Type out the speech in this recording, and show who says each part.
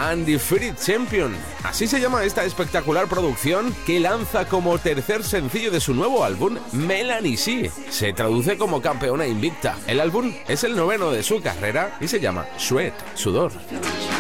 Speaker 1: Undefeated Champion. Así se llama esta espectacular producción que lanza como tercer sencillo de su nuevo álbum, Melanie C. Se traduce como campeona invicta. El álbum es el 9º de su carrera y se llama Sweat, sudor.